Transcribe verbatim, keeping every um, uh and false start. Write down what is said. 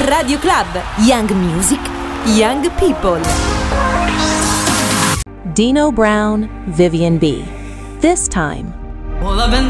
Radio Club, Young Music, Young People. Dino Brown, Vivian B. This time. Well, I've been